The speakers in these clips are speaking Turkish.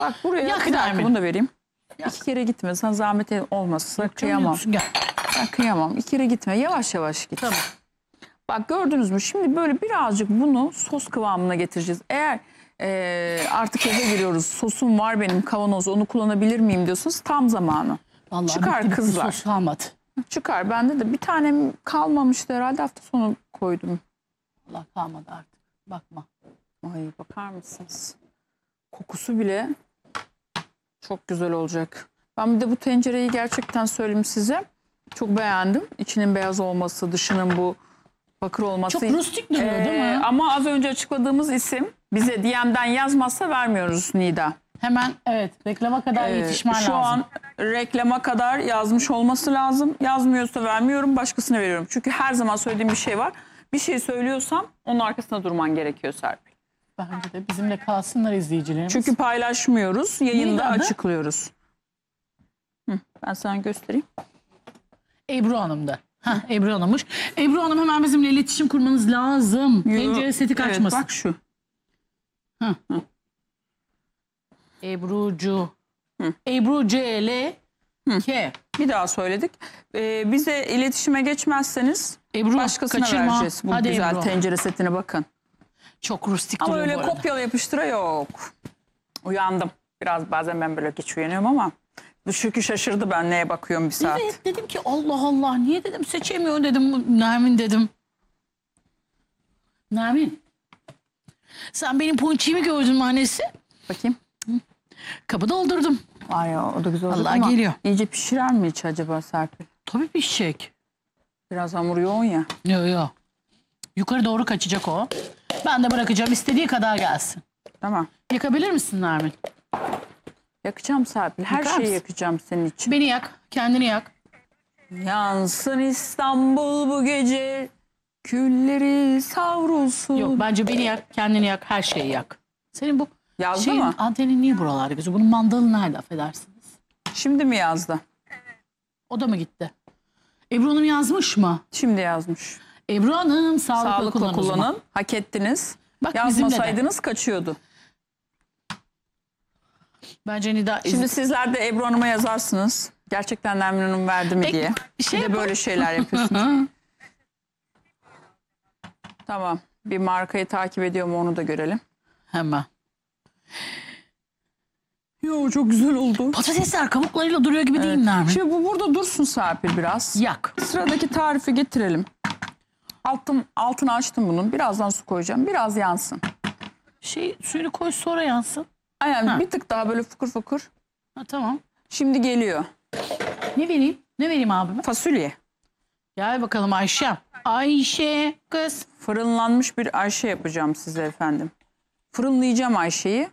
Bak buraya Yak bir dakika Nermin. bunu da vereyim. İki kere gitme. Sana zahmet olmasın. Kıyamam. Gel. Ben kıyamam. İki kere gitme. Yavaş yavaş git. Tamam. Bak gördünüz mü? Şimdi böyle birazcık bunu sos kıvamına getireceğiz. Eğer artık eve giriyoruz. Sosum var benim kavanoz. Onu kullanabilir miyim diyorsunuz. Tam zamanı. Vallahi Çıkar bitti, kızlar. sos kalmadı. Çıkar. Bende de bir tanem kalmamıştı herhalde. Hafta sonu koydum. Allah kalmadı artık. Bakma. Ay bakar mısınız? Kokusu bile çok güzel olacak. Ben bir de bu tencereyi gerçekten söyleyeyim size. Çok beğendim. İçinin beyaz olması, dışının bu bakır olması. Çok rustik duruyor değil mi? Ama az önce açıkladığımız isim bize DM'den yazmazsa vermiyoruz Nida. Hemen evet reklama kadar yetişmen lazım. Şu an reklama kadar yazmış olması lazım. Yazmıyorsa vermiyorum, başkasına veriyorum. Çünkü her zaman söylediğim bir şey var. Bir şey söylüyorsam onun arkasında durman gerekiyor Serpil. Bence de bizimle kalsınlar izleyicilerimiz. Çünkü paylaşmıyoruz, yayında Neydi adı? açıklıyoruz. Ben sana göstereyim. Ebru Hanım'da. Ebru Hanım'mış. Ebru Hanım hemen bizimle iletişim kurmanız lazım. Tencere seti kaçmasın. Evet, bak şu. Ebrucu. Ebru CL K. Bir daha söyledik. Bize iletişime geçmezseniz Ebru başkasına kaçırma. vereceğiz. Bu Hadi güzel Ebru. tencere setine bakın. Çok rustik Ama duruyor öyle bu arada. kopyala yapıştıra yok. Uyandım. Biraz bazen ben böyle geç uyanıyorum ama Şükrü şaşırdı ben neye bakıyorum bir saat. Evet dedim ki Allah Allah niye dedim seçemiyor dedim Nermin dedim. Nermin. Sen benim ponçiğimi gördün mü annesi? Bakayım. Kabı doldurdum. Var ya o da güzel olacak Vallahi ama geliyor. iyice pişirer mi hiç acaba Serpil? Tabii pişecek. Biraz hamur yoğun ya. Yok. Yukarı doğru kaçacak o. Ben de bırakacağım istediği kadar gelsin. Tamam. Yakabilir misin Nermin? Yakacağım Serpil. Her Yakar şeyi mısın? yakacağım senin için. Beni yak. Kendini yak. Yansın İstanbul bu gece, külleri savrulsun. Yok bence beni yak. Kendini yak. Her şeyi yak. Senin bu Yazdı mı? antenin niye buralarda gözü? Bunun mandalı nerede affedersiniz? Şimdi mi yazdı? O da mı gitti? Ebru Hanım yazmış mı? Şimdi yazmış. Ebru Hanım sağlıklı, Sağlıklı kullanın. o zaman. kullanın. Hak ettiniz. Bak, bizimle de. Yazmasaydınız kaçıyordu. Bence Nida Şimdi sizler de Ebru Hanım'a yazarsınız. Gerçekten Nermin Hanım verdi mi diye. şey Bir de böyle şeyler yapıyorsunuz. Tamam. Bir markayı takip ediyor mu onu da görelim. Hemen. Yo çok güzel oldu. Patatesler kabuklarıyla duruyor gibi değil mi Nermin? Şimdi bu burada dursun Serpil biraz. Yak. Sıradaki tarifi getirelim. Altını açtım bunun. Birazdan su koyacağım. Biraz yansın. Suyunu koy sonra yansın. Aynen bir tık daha böyle fıkır fıkır. Ha, tamam. Şimdi geliyor. Ne vereyim? Ne vereyim abime? Fasulye. Gel bakalım Ayşe. Ayşe kız. Fırınlanmış bir Ayşe yapacağım size efendim. Fırınlayacağım Ayşe'yi.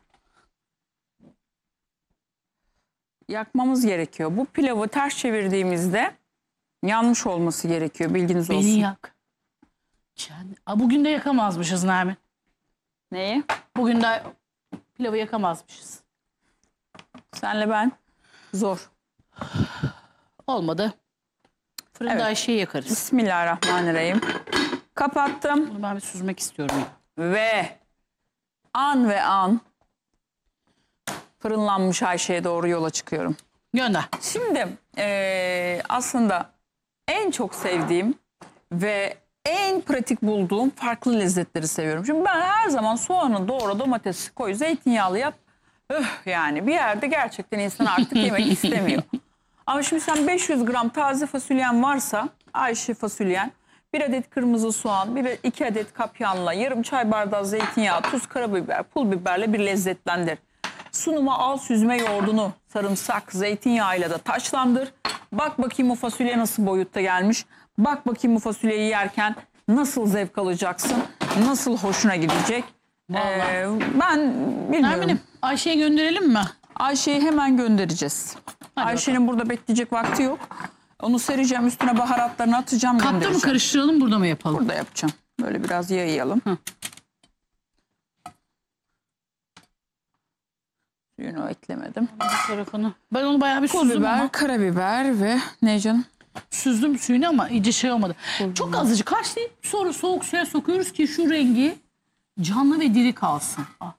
Yakmamız gerekiyor. Bu pilavı ters çevirdiğimizde yanmış olması gerekiyor. Bilginiz olsun. Beni yak. Bugün de yakamazmışız Nermin. Neyi? Bugün de pilavı yakamazmışız. Senle ben zor. Olmadı. Fırında Evet. Ayşe'yi yakarız. Bismillahirrahmanirrahim. Kapattım. Bunu ben bir süzmek istiyorum ya. Ve an fırınlanmış Ayşe'ye doğru yola çıkıyorum. Gönder. Şimdi aslında en çok sevdiğim ve en pratik bulduğum farklı lezzetleri seviyorum. Şimdi ben her zaman soğanı doğra, domatesi koy, zeytinyağlı yap. Yani bir yerde gerçekten insan artık yemek istemiyor. Ama şimdi sen 500 gram taze fasulyen varsa, Ayşe fasulyen, 1 adet kırmızı soğan, 2 adet kapyanla, yarım çay bardağı zeytinyağı, tuz, karabiber, pul biberle bir lezzetlendir. Sunuma al süzme yoğurdunu, sarımsak, zeytinyağıyla da taçlandır. Bak bakayım o fasulye nasıl boyutta gelmiş. Bak bakayım bu fasulyeyi yerken nasıl zevk alacaksın, nasıl hoşuna gidecek. Ben bilmiyorum. Nermin'im Ayşe'ye gönderelim mi? Ayşe'yi hemen göndereceğiz. Ayşe'nin burada bekleyecek vakti yok. Onu sereceğim, üstüne baharatlarını atacağım, Kapta mı göndereceğim. karıştıralım burada mı yapalım? Burada yapacağım. Böyle biraz yayalım. Suyunu eklemedim. Tarafını. Ben onu bayağı bir Pul süzdüm biber, ama. karabiber ve ne canım? Süzdüm suyunu ama iyice şey olmadı. Çok azıcık haşlayıp sonra soğuk suya sokuyoruz ki şu rengi canlı ve diri kalsın. Ah.